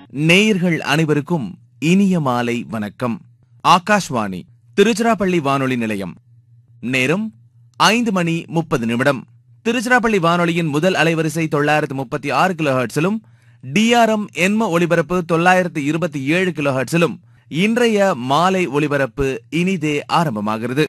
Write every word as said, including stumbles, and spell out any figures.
நேயர்கள் அனைவருக்கும் இனிய மாலை வணக்கம். ஆகாஷ்வாணி திருச்சிராப்பள்ளி வானொலி நிலையம். நேரம் ஐந்து மணி முப்பது நிமிடம். திருச்சிராப்பள்ளி வானொலியின் முதல் அலைவரிசை தொள்ளாயிரத்து முப்பத்தி ஆறு கிலோ ஹெர்ட்ஸிலும் டிஆர்எம் எண்ம ஒலிபரப்பு தொள்ளாயிரத்து இருபத்தி ஏழு கிலோ ஹெர்ட்ஸிலும் இன்றைய மாலை ஒலிபரப்பு இனிதே ஆரம்பமாகிறது.